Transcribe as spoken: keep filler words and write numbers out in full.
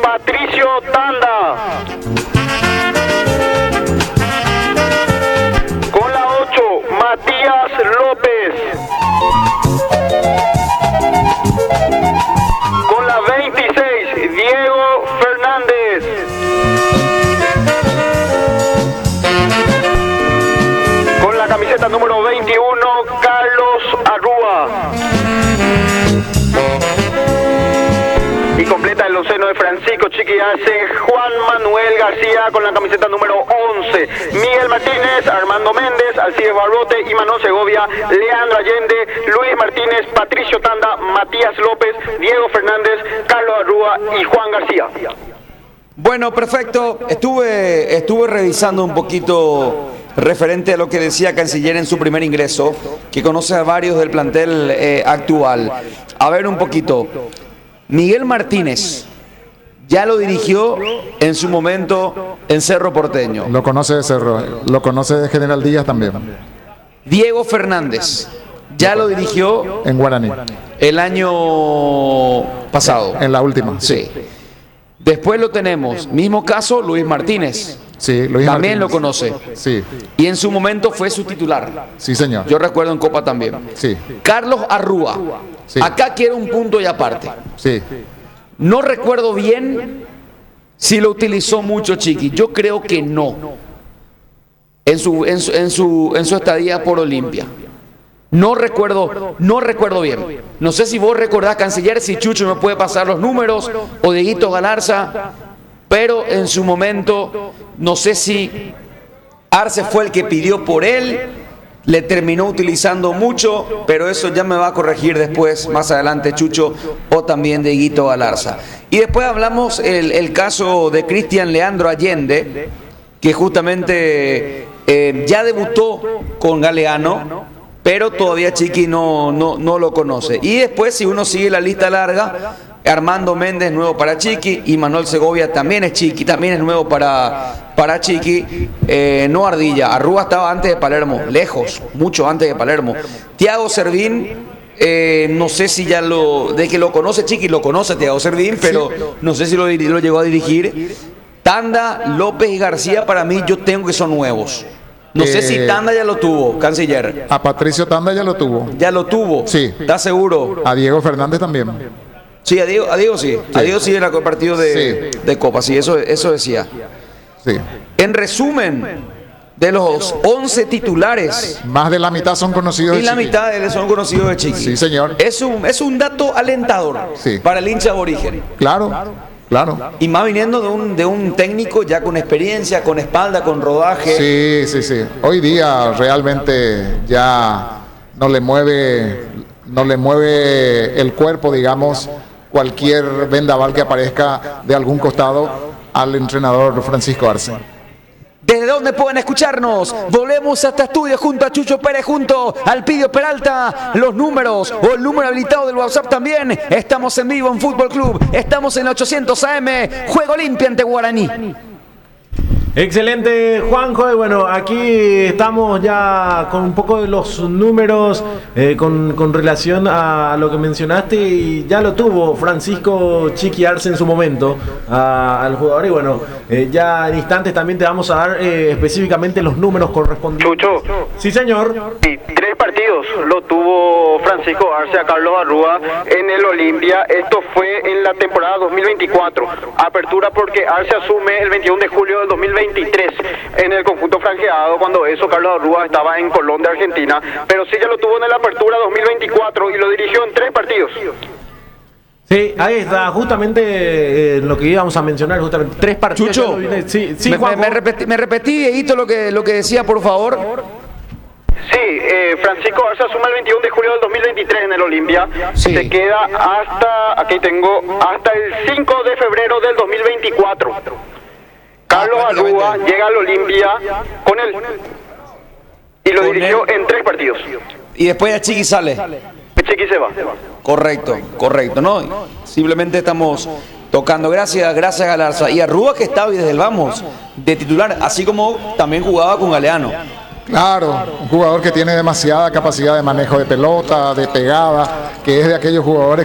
Patricio Tanda. Con la ocho, Matías López. Con la veintiséis, Diego Fernández. Con la camiseta número veintiuno, Carlos Arrúa. Y completa el onceno de Francisco Chiqui Arce, Juan Manuel García con la camiseta número once, Miguel Martínez, Armando Méndez, Alcides Barbote, Imanol Segovia, Leandro Allende, Luis Martínez, Patricio Tanda, Matías López, Diego Fernández, Carlos Arrúa y Juan García. Bueno, perfecto. Estuve, estuve revisando un poquito referente a lo que decía Canciller en su primer ingreso, que conoce a varios del plantel eh, actual. A ver un poquito. Miguel Martínez ya lo dirigió en su momento en Cerro Porteño. Lo conoce de Cerro, lo conoce de General Díaz también. Diego Fernández ya lo dirigió en Guaraní el año pasado. En la última. Sí. Después lo tenemos, mismo caso, Luis Martínez. Sí, Luis también Martínez. lo conoce. Sí. Y en su momento fue su titular. Sí, señor. Yo recuerdo en Copa también. Sí. Carlos Arrúa. Sí. Acá quiero un punto y aparte. Sí. No recuerdo bien si lo utilizó mucho Chiqui. Yo creo que no. En su, en su, en su, en su estadía por Olimpia. No recuerdo, no recuerdo bien. No sé si vos recordás, Canciller, si Chucho me puede pasar los números o Dieguito Galarza, pero en su momento no sé si Arce fue el que pidió por él, le terminó utilizando mucho, pero eso ya me va a corregir después, más adelante, Chucho, o también Dieguito Galarza. Y después hablamos el, el caso de Cristian Leandro Allende, que justamente eh, ya debutó con Galeano, pero todavía Chiqui no, no, no lo conoce. Y después, si uno sigue la lista larga, Armando Méndez nuevo para Chiqui, y Manuel Segovia también es Chiqui, también es nuevo para, para Chiqui, eh, no Ardilla. Arrúa estaba antes de Palermo, lejos, mucho antes de Palermo. Tiago Servín, eh, no sé si ya lo, de que lo conoce Chiqui, lo conoce Tiago Servín, pero no sé si lo, lo llegó a dirigir. Tanda, López y García, para mí yo tengo que son nuevos. No eh, sé si Tanda ya lo tuvo, Canciller. A Patricio Tanda ya lo tuvo. ¿Ya lo tuvo? Sí. ¿Estás seguro? A Diego Fernández también. Sí, a Diego, a Diego sí. sí. A Diego sí en el partido de, sí. de Copa, sí, eso, eso decía. Sí. En resumen, de los once titulares, más de la mitad son conocidos de Chiqui. Y la mitad de ellos son conocidos de Chiqui. Sí, señor. Es un, es un dato alentador sí. para el hincha aborigen. Claro. Claro. Y más viniendo de un, de un técnico ya con experiencia, con espalda, con rodaje. Sí, sí, sí. Hoy día realmente ya no le mueve, no le mueve el cuerpo, digamos, cualquier vendaval que aparezca de algún costado al entrenador Francisco Arce. ¿Desde dónde pueden escucharnos? Volvemos hasta estudio junto a Chucho Pérez, junto al Pidio Peralta. Los números o el número habilitado del WhatsApp también. Estamos en vivo en Fútbol Club. Estamos en ochocientos A M. Juego Olimpia ante Guaraní. Excelente, Juanjo. Y bueno, aquí estamos ya con un poco de los números eh, con, con relación a lo que mencionaste, y ya lo tuvo Francisco Chiqui Arce en su momento a, al jugador. Y bueno, eh, ya en instantes también te vamos a dar eh, específicamente los números correspondientes. Chucho. Sí, señor. Sí, tres partidos lo tuvo Francisco Arce a Carlos Arrúa en el Olimpia. Esto fue en la temporada dos mil veinticuatro. Apertura porque Arce asume el veintiuno de julio del dos mil veintitrés en el conjunto franjeado, cuando eso Carlos Arrúa estaba en Colón de Argentina, pero sí ya lo tuvo en la apertura dos mil veinticuatro y lo dirigió en tres partidos. Sí, ahí está, justamente eh, lo que íbamos a mencionar, justamente tres partidos. Chucho, sí, sí, me, me, me, repetí, me repetí, Dieguito, lo que, lo que decía, por favor. Sí, eh, Francisco Arce asume el veintiuno de julio del dos mil veintitrés en el Olimpia. Sí. Se queda hasta, aquí tengo, hasta el cinco de febrero del dos mil veinticuatro. Carlos Arrúa llega al Olimpia con él y lo dirigió en tres partidos. Y después ya Chiqui sale. Chiqui se va. Correcto, correcto, ¿no? Simplemente estamos tocando. Gracias, gracias Galarza. Y Arrúa, que estaba desde el vamos de titular, así como también jugaba con Galeano. Claro, un jugador que tiene demasiada capacidad de manejo de pelota, de pegada, que es de aquellos jugadores